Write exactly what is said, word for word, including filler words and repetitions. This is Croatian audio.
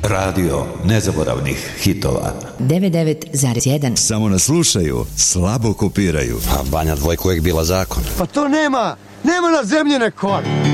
Radio nezaboravnih hitova. devedeset devet zarez jedan. Samo nas slušaju, slabo kopiraju. A Banja Dvojka uvijek bila zakon. Pa to nema, nema na zemlji na kori.